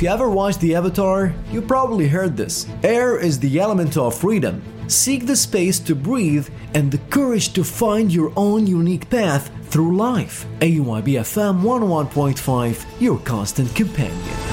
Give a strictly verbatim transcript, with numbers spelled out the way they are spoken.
If you ever watched the Avatar, you probably heard this. Air is the element of freedom. Seek the space to breathe and the courage to find your own unique path through life. A U I B F M one oh one point five, your constant companion.